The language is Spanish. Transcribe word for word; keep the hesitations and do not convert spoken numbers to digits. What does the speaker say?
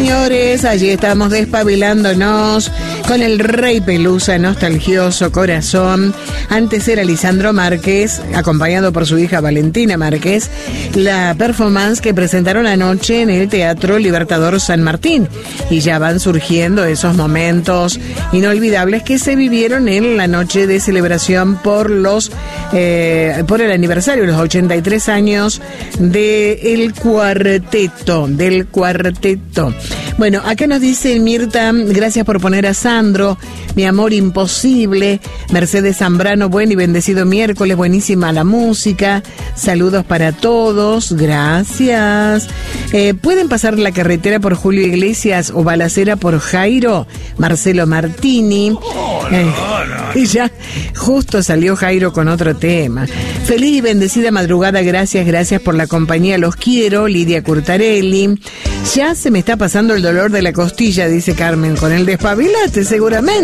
señores, allí estamos despabilándonos con el Rey Pelusa, nostalgioso corazón. Antes era Lisandro Márquez, acompañado por su hija Valentina Márquez, la performance que presentaron anoche en el Teatro Libertador San Martín. Y ya van surgiendo esos momentos inolvidables que se vivieron en la noche de celebración por los eh, por el aniversario, los ochenta y tres años del cuarteto, del cuarteto. Bueno, acá nos dice Mirta, gracias por poner a Sandro, mi amor imposible. Mercedes Zambrano, buen y bendecido miércoles, buenísima la música. Saludos para todos, gracias. Eh, ¿Pueden pasar la carretera por Julio Iglesias o Balacera por Jairo? Marcelo Martini. Eh, y ya justo salió Jairo con otro tema. Feliz y bendecida madrugada, gracias, gracias por la compañía, los quiero. Lidia Curtarelli. Ya se me está pasando el dolor de la costilla, dice Carmen, con el despabilate seguramente.